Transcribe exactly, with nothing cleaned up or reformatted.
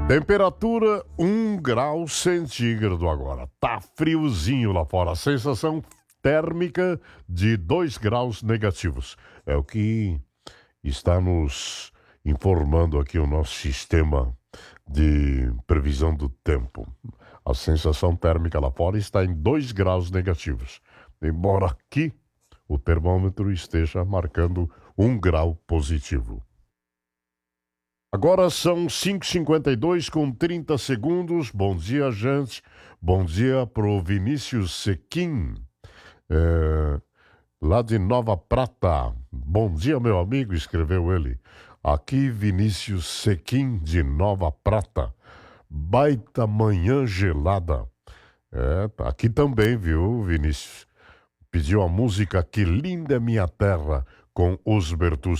Temperatura um grau centígrado agora. Tá friozinho lá fora. Sensação térmica de dois graus negativos. É o que está nos informando aqui o nosso sistema de previsão do tempo. A sensação térmica lá fora está em dois graus negativos. Embora aqui o termômetro esteja marcando um grau positivo. Agora são cinco e cinquenta e dois com trinta segundos. Bom dia, gente. Bom dia pro Vinícius Sequim, é, lá de Nova Prata. Bom dia, meu amigo, escreveu ele. Aqui, Vinícius Sequim, de Nova Prata. Baita manhã gelada. É, tá aqui também, viu, Vinícius? Pediu a música Que Linda é Minha Terra, com Osberto